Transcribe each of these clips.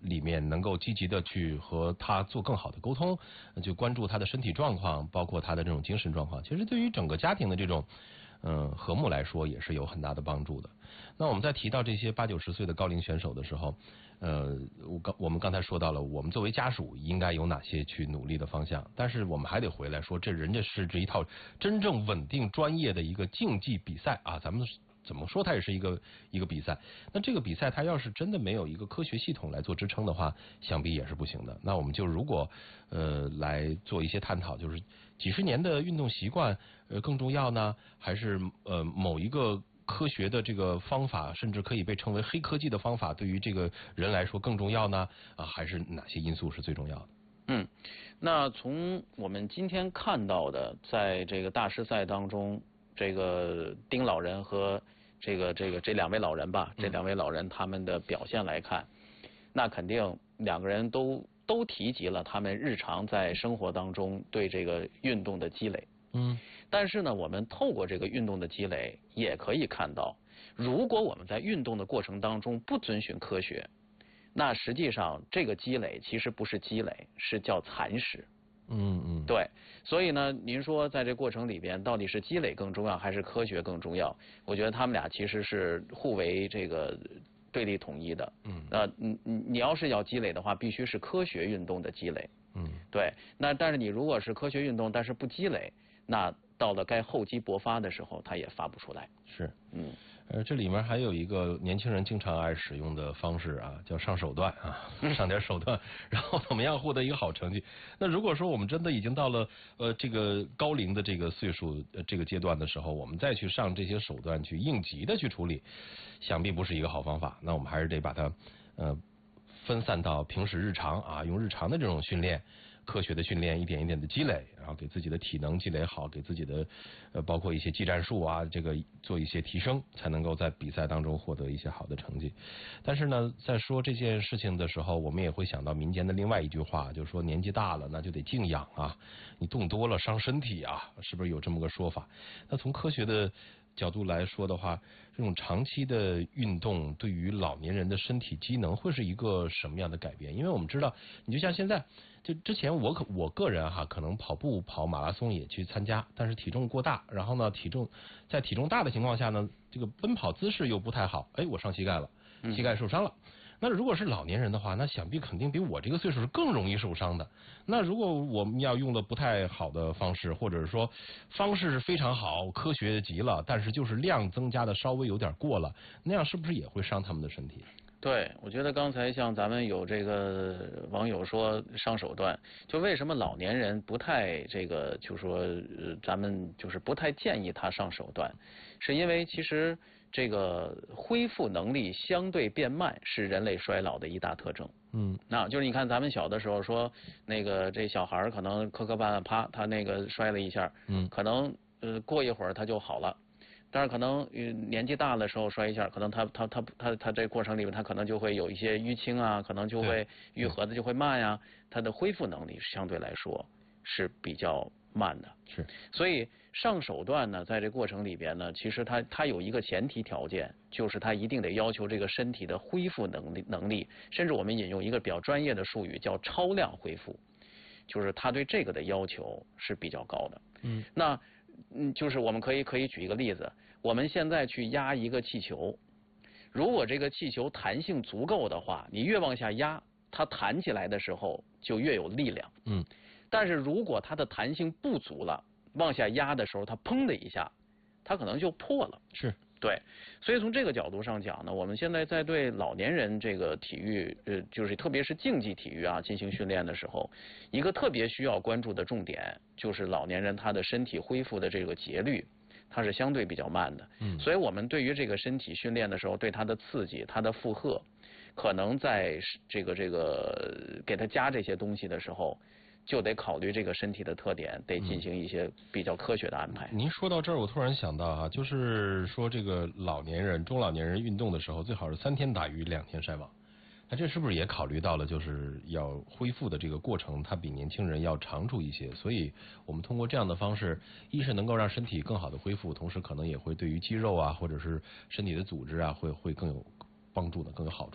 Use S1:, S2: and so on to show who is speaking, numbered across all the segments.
S1: 里面能够积极的去和他做更好的沟通，就关注他的身体状况，包括他的这种精神状况，其实对于整个家庭的这种和睦来说也是有很大的帮助的。那我们在提到这些8、90岁的高龄选手的时候，我们刚才说到了，我们作为家属应该有哪些去努力的方向，但是我们还得回来说，人家是这一套真正稳定专业的一个竞技比赛啊，咱们怎么说它也是一个比赛。那这个比赛它要是真的没有一个科学系统来做支撑的话，想必也是不行的。那我们就如果来做一些探讨，就是几十年的运动习惯更重要呢，还是某一个科学的这个方法，甚至可以被称为黑科技的方法，对于这个人来说更重要呢？还是哪些因素是最重要的？
S2: 那从我们今天看到的，在这个大师赛当中，这个丁老人和这2位老人吧，这2位老人他们的表现来看，那肯定2个人都提及了他们日常在生活当中对这个运动的积累。但是呢，我们透过这个运动的积累，也可以看到，如果我们在运动的过程当中不遵循科学，那实际上这个积累其实不是积累，是叫蚕食。对，所以呢，您说在这过程里边，到底是积累更重要，还是科学更重要？我觉得他们俩其实是互为这个对立统一的。你要是要积累的话，必须是科学运动的积累。对，那但是你如果是科学运动，但是不积累，那到了该厚积薄发的时候，它也发不出来。
S1: 是，这里面还有一个年轻人经常爱使用的方式啊，叫上手段啊，上点手段，然后怎么样获得一个好成绩。那如果说我们真的已经到了这个高龄的这个岁数这个阶段的时候，我们再去上这些手段去应急的去处理，想必不是一个好方法。那我们还是得把它分散到平时日常啊，用日常的这种训练，科学的训练，一点一点的积累，然后给自己的体能积累好，给自己的包括一些技战术啊，这个做一些提升，才能够在比赛当中获得一些好的成绩。但是呢，在说这件事情的时候，我们也会想到民间的另外一句话，就是说年纪大了那就得静养啊，你动多了伤身体啊，是不是有这么个说法？那从科学的角度来说的话，这种长期的运动对于老年人的身体机能会是一个什么样的改变？因为我们知道，你就像现在，就之前我个人可能跑步跑马拉松也去参加，但是体重过大，然后呢在体重大的情况下呢，这个奔跑姿势又不太好，我伤膝盖了，膝盖受伤了。那如果是老年人的话，那想必肯定比我这个岁数是更容易受伤的。那如果我们要用的不太好的方式，或者是说方式是非常好，科学极了，但是就是量增加的稍微有点过了，那样是不是也会伤他们的身体？
S2: 对，我觉得刚才像咱们有这个网友说上手段，就为什么老年人不太这个，就说咱们就是不太建议他上手段，是因为其实这个恢复能力相对变慢是人类衰老的一大特征。那就是你看咱们小的时候说那个这小孩可能磕磕绊绊啪他那个摔了一下，可能过一会儿他就好了。但是可能年纪大的时候摔一下，可能他这过程里面他可能就会有一些淤青啊，可能就会愈合的就会慢呀，他的恢复能力相对来说是比较慢的。
S1: 是，
S2: 所以上手段呢，在这过程里边呢，其实它有一个前提条件，就是它一定得要求这个身体的恢复能力，甚至我们引用一个比较专业的术语叫超量恢复，就是它对这个的要求是比较高的。那就是我们可以举一个例子，我们现在去压一个气球，如果这个气球弹性足够的话，你越往下压，它弹起来的时候就越有力量。但是如果它的弹性不足了，往下压的时候，它砰的一下，它可能就破了。
S1: 是。
S2: 对，所以从这个角度上讲呢，我们现在在对老年人这个体育，就是特别是竞技体育进行训练的时候，一个特别需要关注的重点就是老年人他的身体恢复的这个节律，它是相对比较慢的。所以我们对于这个身体训练的时候，对它的刺激、它的负荷，可能在这个给它加这些东西的时候，就得考虑这个身体的特点，得进行一些比较科学的安排。
S1: 您说到这儿，我突然想到就是说这个老年人、中老年人运动的时候，最好是3天打鱼2天晒网。那这是不是也考虑到了，就是要恢复的这个过程，它比年轻人要长出一些？所以我们通过这样的方式，一是能够让身体更好的恢复，同时可能也会对于肌肉或者是身体的组织会更有帮助的，更有好处。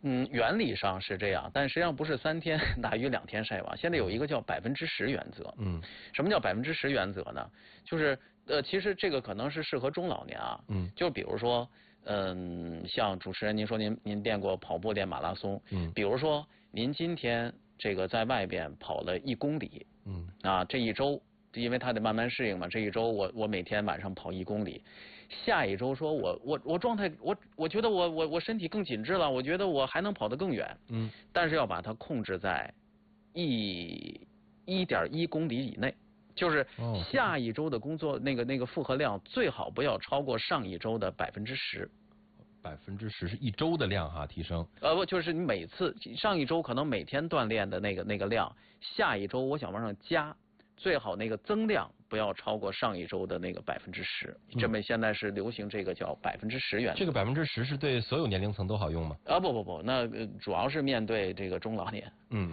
S2: 原理上是这样，但实际上不是3天打鱼2天晒网。现在有一个叫10%原则。什么叫10%原则呢？就是其实这个可能是适合中老年啊。就比如说，像主持人您说您练过跑步练马拉松。比如说您今天这个在外边跑了1公里。这一周，因为他得慢慢适应嘛。这一周我每天晚上跑1公里。下一周说我状态我觉得我身体更紧致了，我觉得我还能跑得更远。但是要把它控制在1.1公里以内，就是下一周的工作那个负荷量最好不要超过上一周的10%。
S1: 10%是一周的量哈，提升。
S2: 不，就是你每次上一周可能每天锻炼的那个量，下一周我想往上加。最好那个增量不要超过上一周的那个10%。这么现在是流行这个叫10%原则。这
S1: 个10%是对所有年龄层都好用吗？
S2: 不，那主要是面对这个中老年。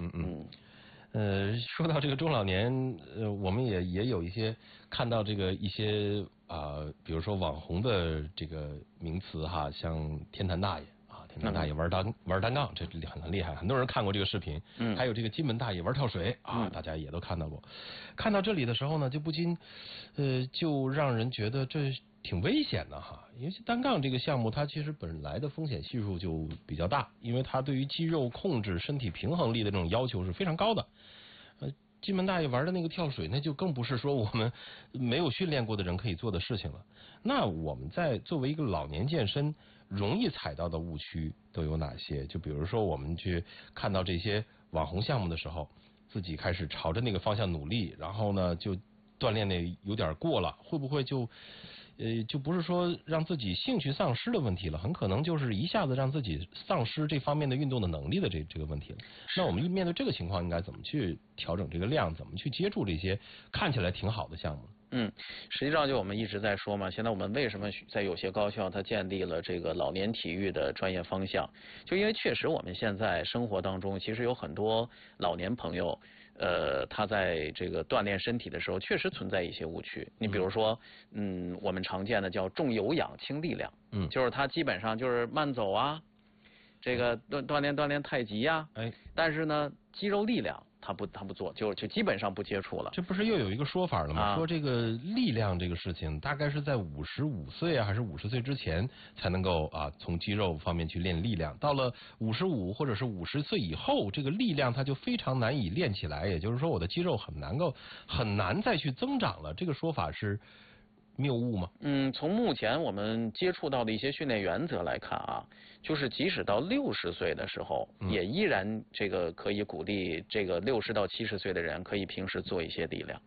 S1: 说到这个中老年，我们也有一些看到这个一些比如说网红的这个名词哈，像天坛大爷。天坛大爷玩单杠，这很厉害，很多人看过这个视频。还有这个金门大爷玩跳水大家也都看到过。看到这里的时候呢，就不禁就让人觉得这挺危险的哈。因为单杠这个项目，它其实本来的风险系数就比较大，因为它对于肌肉控制、身体平衡力的这种要求是非常高的。金门大爷玩的那个跳水，那就更不是说我们没有训练过的人可以做的事情了。那我们在作为一个老年健身，容易踩到的误区都有哪些？就比如说我们去看到这些网红项目的时候，自己开始朝着那个方向努力，然后呢就锻炼的有点过了，会不会就不是说让自己兴趣丧失的问题了，很可能就是一下子让自己丧失这方面的运动的能力的这个问题了。那我们面对这个情况，应该怎么去调整这个量？怎么去接触这些看起来挺好的项目？
S2: 实际上就我们一直在说嘛，现在我们为什么在有些高校它建立了这个老年体育的专业方向，就因为确实我们现在生活当中其实有很多老年朋友，他在这个锻炼身体的时候确实存在一些误区。你比如说，我们常见的叫重有氧轻力量，就是他基本上就是慢走啊，这个锻炼太极呀，但是呢肌肉力量他不做，就基本上不接触了。
S1: 这不是又有一个说法了吗？说这个力量这个事情，大概是在55岁还是50岁之前才能够从肌肉方面去练力量。到了55或者是50岁以后，这个力量它就非常难以练起来。也就是说，我的肌肉很难再去增长了。这个说法是谬误吗？
S2: 从目前我们接触到的一些训练原则来看就是即使到60岁的时候，也依然这个可以鼓励这个60到70岁的人可以平时做一些力量。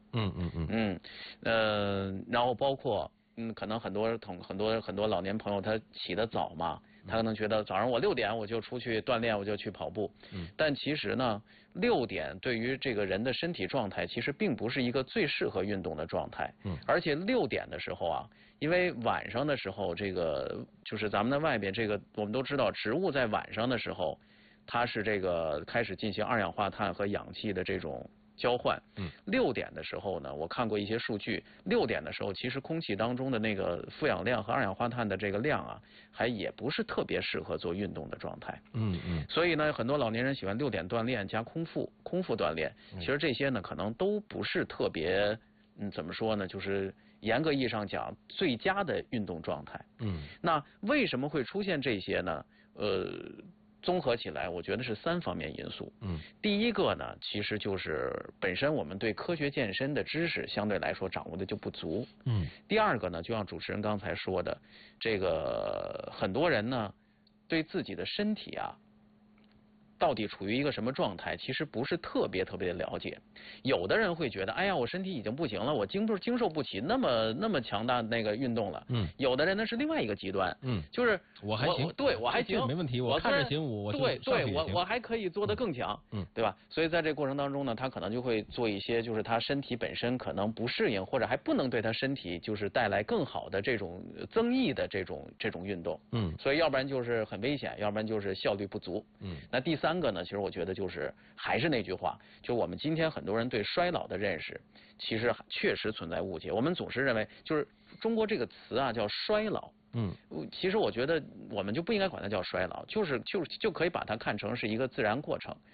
S2: 然后包括可能很多老年朋友他起得早嘛，他可能觉得早上我6点我就出去锻炼，我就去跑步。但其实呢，6点对于这个人的身体状态其实并不是一个最适合运动的状态。而且6点的时候因为晚上的时候，这个就是咱们的外边这个我们都知道，植物在晚上的时候，它是这个开始进行二氧化碳和氧气的这种交换。6点的时候呢，我看过一些数据，6点的时候其实空气当中的那个负氧量和二氧化碳的这个量还也不是特别适合做运动的状态。所以呢，很多老年人喜欢6点锻炼加空腹锻炼，其实这些呢可能都不是特别怎么说呢，就是严格意义上讲最佳的运动状态。那为什么会出现这些呢？综合起来，我觉得是3方面因素。第一个呢，其实就是本身我们对科学健身的知识相对来说掌握的就不足。第二个呢，就像主持人刚才说的，这个很多人呢对自己的身体到底处于一个什么状态，其实不是特别的了解。有的人会觉得，哎呀，我身体已经不行了，我经受不起那么强大那个运动了。有的人呢是另外一个极端，就是
S1: 我还行，
S2: 对我还行，
S1: 没问题，我看着行，
S2: 我还可以做得更强，对吧？所以在这过程当中呢，他可能就会做一些就是他身体本身可能不适应，或者还不能对他身体就是带来更好的这种增益的这种运动。所以要不然就是很危险，要不然就是效率不足。那第3个呢，其实我觉得就是还是那句话，就我们今天很多人对衰老的认识，其实确实存在误解。我们总是认为就是中国这个词叫衰老， 其实我觉得我们就不应该管它叫衰老，就可以把它看成是一个自然过程。